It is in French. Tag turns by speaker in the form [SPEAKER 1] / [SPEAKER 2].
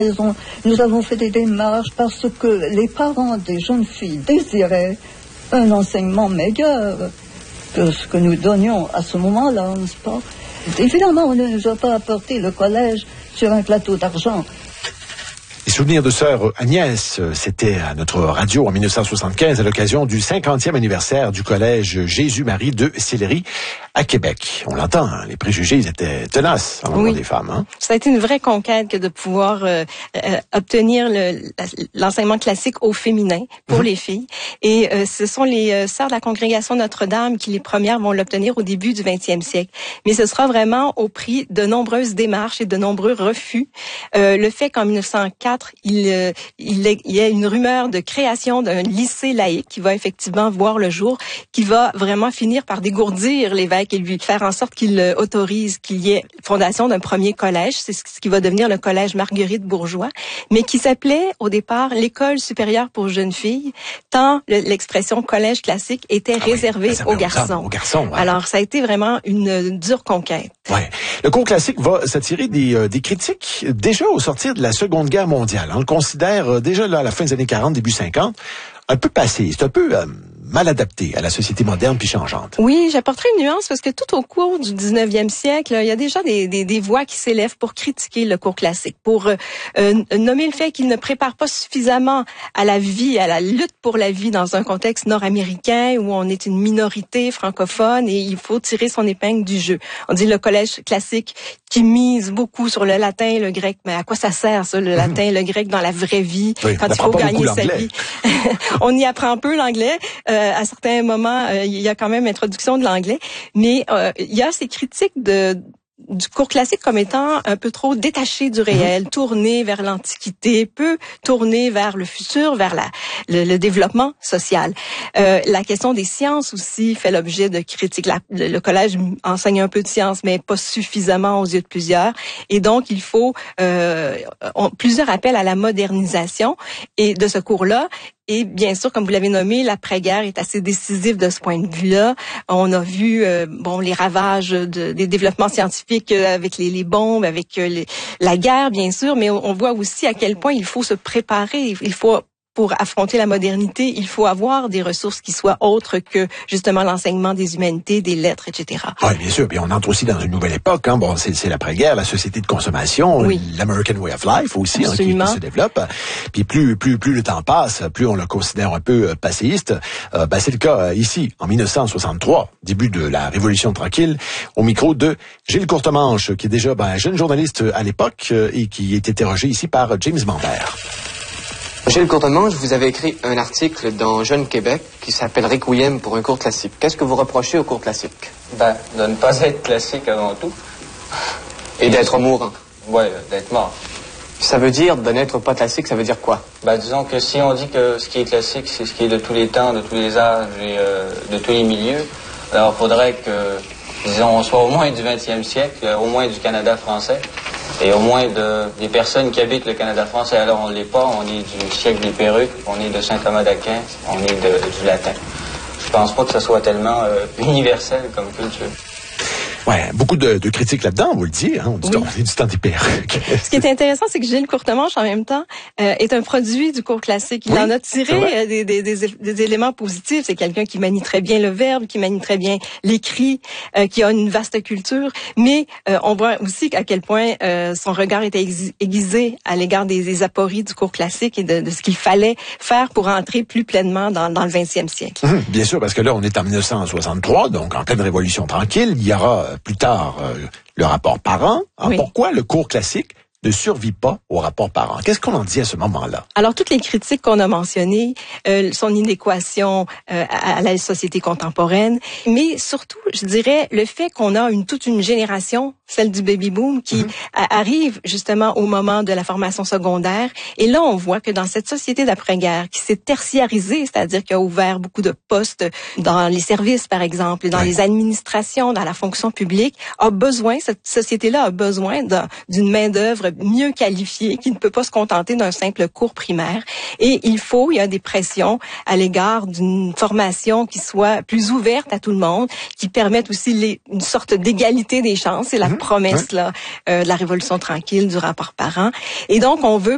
[SPEAKER 1] Nous avons fait des démarches parce que les parents des jeunes filles désiraient un enseignement meilleur que ce que nous donnions à ce moment-là, n'est-ce pas? Évidemment, on ne nous a pas apporté le collège sur un plateau d'argent.
[SPEAKER 2] Les souvenirs de sœur Agnès, c'était à notre radio en 1975 à l'occasion du 50e anniversaire du collège Jésus-Marie de Sillery à Québec. On l'entend, hein, les préjugés ils étaient tenaces en l'endroit des femmes. Hein?
[SPEAKER 3] Ça a été une vraie conquête que de pouvoir obtenir l'enseignement classique au féminin pour les filles. Et ce sont les sœurs de la congrégation Notre-Dame qui les premières vont l'obtenir au début du 20e siècle. Mais ce sera vraiment au prix de nombreuses démarches et de nombreux refus. Le fait qu'en 1904, il y a une rumeur de création d'un lycée laïque qui va effectivement voir le jour, qui va vraiment finir par dégourdir l'évêque et lui faire en sorte qu'il autorise qu'il y ait fondation d'un premier collège. C'est ce qui va devenir le collège Marguerite Bourgeois, mais qui s'appelait au départ l'École supérieure pour jeunes filles, tant l'expression collège classique était réservée aux garçons.
[SPEAKER 2] Ouais.
[SPEAKER 3] Alors, ça a été vraiment une dure conquête.
[SPEAKER 2] Ouais. Le cours classique va s'attirer des critiques déjà au sortir de la Seconde Guerre mondiale. On le considère déjà là à la fin des années 40, début 50, un peu passé. C'est un peu mal adapté à la société moderne puis changeante.
[SPEAKER 3] Oui, j'apporterai une nuance parce que tout au cours du 19e siècle, il y a déjà des voix qui s'élèvent pour critiquer le cours classique, pour nommer le fait qu'il ne prépare pas suffisamment à la vie, à la lutte pour la vie dans un contexte nord-américain où on est une minorité francophone et il faut tirer son épingle du jeu. On dit le collège classique qui mise beaucoup sur le latin, le grec, mais à quoi ça sert ça, le latin, le grec dans la vraie vie, quand il faut gagner sa vie? On y apprend peu l'anglais. À certains moments, il y a quand même introduction de l'anglais, mais il y a ces critiques du cours classique comme étant un peu trop détaché du réel, tourné vers l'Antiquité, peu tourné vers le futur, vers le développement social. La question des sciences aussi fait l'objet de critiques. Le collège enseigne un peu de sciences, mais pas suffisamment aux yeux de plusieurs. Et donc, il faut plusieurs appels à la modernisation et de ce cours-là. Et bien sûr, comme vous l'avez nommé, l'après-guerre est assez décisif de ce point de vue-là. On a vu les ravages des développements scientifiques avec les bombes, avec la guerre, bien sûr, mais on voit aussi à quel point il faut se préparer. Il faut pour affronter la modernité, il faut avoir des ressources qui soient autres que justement l'enseignement des humanités, des lettres, etc.
[SPEAKER 2] Oui, bien sûr. Puis on entre aussi dans une nouvelle époque. Hein. Bon, c'est l'après-guerre, la société de consommation, l'American Way of Life aussi, qui se développe. Puis plus le temps passe, plus on le considère un peu passéiste. C'est le cas ici, en 1963, début de la Révolution tranquille, au micro de Gilles Courtemanche, qui est déjà un jeune journaliste à l'époque et qui est interrogé ici par James Bambert.
[SPEAKER 4] Gilles Courtemanche, vous avez écrit un article dans Jeune Québec qui s'appelle Requiem pour un cours classique. Qu'est-ce que vous reprochez au cours classique?
[SPEAKER 5] De ne pas être classique avant tout.
[SPEAKER 4] Et d'être mourant.
[SPEAKER 5] Oui, d'être mort.
[SPEAKER 4] Ça veut dire, de n'être pas classique, ça veut dire quoi?
[SPEAKER 5] Disons que si on dit que ce qui est classique, c'est ce qui est de tous les temps, de tous les âges et de tous les milieux, alors il faudrait que, disons, on soit au moins du 20e siècle, au moins du Canada français, et au moins des personnes qui habitent le Canada français. Alors on ne l'est pas, on est du siècle des perruques, on est de Saint-Thomas d'Aquin, on est du latin. Je pense pas que ce soit tellement universel comme culture.
[SPEAKER 2] Ouais, beaucoup de critiques là-dedans, on vous le dit, hein, on dit du temps des perruques.
[SPEAKER 3] Ce qui est intéressant, c'est que Gilles Courtemanche, en même temps, est un produit du cours classique. Il en a tiré des éléments positifs. C'est quelqu'un qui manie très bien le verbe, qui manie très bien l'écrit, qui a une vaste culture. Mais on voit aussi à quel point son regard était aiguisé à l'égard des apories du cours classique et de ce qu'il fallait faire pour entrer plus pleinement dans le 20e siècle.
[SPEAKER 2] Bien sûr, parce que là, on est en 1963, donc en pleine révolution tranquille. Il y aura plus tard le rapport parent. Pourquoi le cours classique ne survit pas au rapport parent? Qu'est-ce qu'on en dit à ce moment-là?
[SPEAKER 3] Alors, toutes les critiques qu'on a mentionnées, son inadéquation à la société contemporaine, mais surtout, je dirais, le fait qu'on a toute une génération, celle du baby-boom, qui arrive justement au moment de la formation secondaire. Et là, on voit que dans cette société d'après-guerre qui s'est tertiarisée, c'est-à-dire qui a ouvert beaucoup de postes dans les services, par exemple, dans les administrations, dans la fonction publique, cette société-là a besoin d'une main-d'œuvre mieux qualifié, qui ne peut pas se contenter d'un simple cours primaire. Et il y a des pressions à l'égard d'une formation qui soit plus ouverte à tout le monde, qui permette aussi une sorte d'égalité des chances. C'est la promesse de la Révolution tranquille, du rapport parent. Et donc, on veut